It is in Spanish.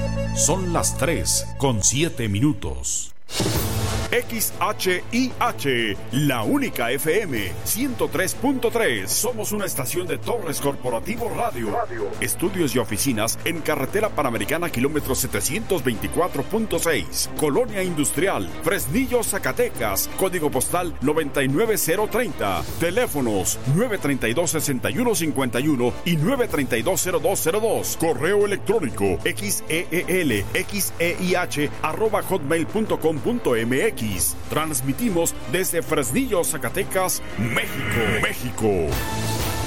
Son las 3:07. XHIH, la única FM 103.3. Somos una estación de Torres Corporativo Radio. Estudios y oficinas en Carretera Panamericana, kilómetro 724.6. Colonia Industrial, Fresnillo, Zacatecas. Código postal 99030. Teléfonos 932-6151 y 932-0202. Correo electrónico xeelxeih@hotmail.com.mx. Transmitimos desde Fresnillo, Zacatecas, México.